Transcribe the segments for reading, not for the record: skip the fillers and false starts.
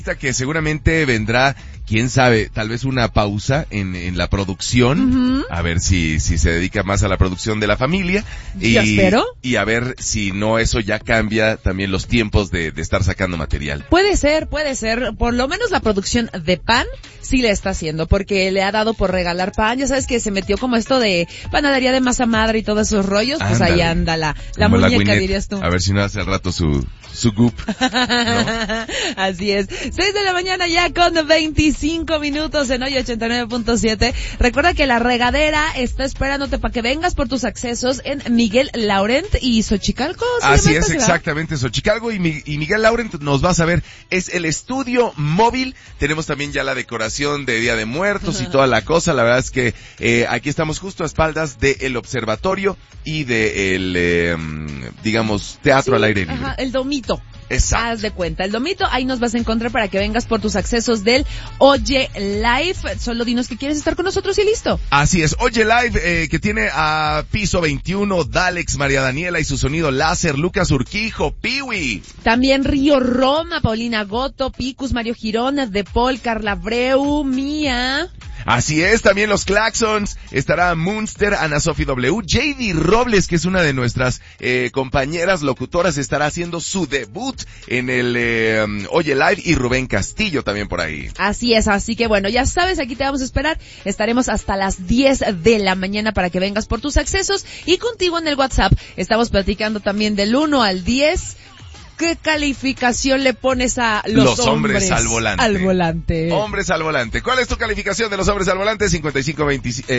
Que seguramente vendrá, quién sabe, tal vez una pausa en la producción, a ver si se dedica más a la producción de la familia, Yo espero. Y a ver si no eso ya cambia también los tiempos de estar sacando material. Puede ser, por lo menos la producción de pan sí le está haciendo, porque le ha dado por regalar pan, ya sabes que se metió como esto de panadería de masa madre y todos esos rollos, pues ahí anda la muñeca, dirías tú. A ver si no hace rato su goop, ¿no? Así es. 6 de la mañana ya con 25 minutos en hoy 89.7. Recuerda que la regadera está esperándote para que vengas por tus accesos en Miguel Laurent y Xochicalco. Así es, exactamente, Xochicalco y Miguel Laurent nos vas a ver. Es el estudio móvil. Tenemos también ya la decoración de Día de Muertos y toda la cosa. La verdad es que aquí estamos justo a espaldas del observatorio y del, digamos, teatro al aire libre. Ajá, el domito. Exacto. Haz de cuenta, el domito, ahí nos vas a encontrar para que vengas por tus accesos del Oye Live. Solo dinos que quieres estar con nosotros y listo. Así es, Oye Live, que tiene a Piso 21, Dalex, María Daniela y su sonido láser, Lucas Urquijo, Piwi. También Río Roma, Paulina Goto, Picus, Mario Girón, De Paul, Carla Abreu, Mía. Así es, también los Claxons, estará Munster, Ana Sofi W, JD Robles, que es una de nuestras compañeras locutoras, estará haciendo su debut en el Oye Live, y Rubén Castillo también por ahí. Así es, así que bueno, ya sabes, aquí te vamos a esperar, estaremos hasta las 10 de la mañana para que vengas por tus accesos, y contigo en el WhatsApp estamos platicando también del 1 al 10. ¿Qué calificación le pones a los hombres al volante? Al volante. Hombres al volante. ¿Cuál es tu calificación de los hombres al volante? 55, 25,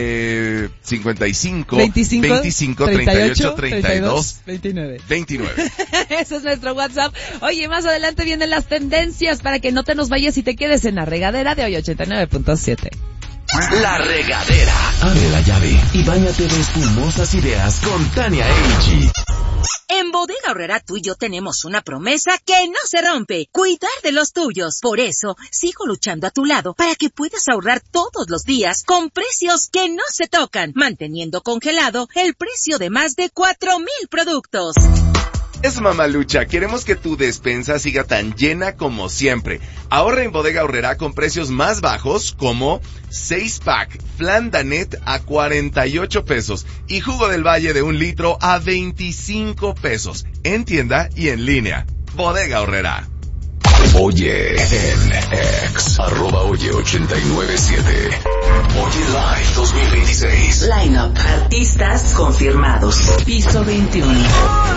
38, 32, 29. Ese es nuestro WhatsApp. Oye, más adelante vienen las tendencias para que no te nos vayas y te quedes en la regadera de hoy 89.7. La regadera. Abre la llave y báñate de espumosas ideas con Tania Eiji. En Bodega Aurrera tú y yo tenemos una promesa que no se rompe: cuidar de los tuyos. Por eso, sigo luchando a tu lado para que puedas ahorrar todos los días con precios que no se tocan, manteniendo congelado el precio de más de 4,000 productos. Es Mamalucha, queremos que tu despensa siga tan llena como siempre. Ahorra en Bodega Aurrera con precios más bajos como 6-pack Flan Danet a 48 pesos y Jugo del Valle de 1 litro a 25 pesos. En tienda y en línea. Bodega Aurrera. Oye en X, @Oye897. Oye Live 2026. Line-up. Artistas confirmados. Piso 21.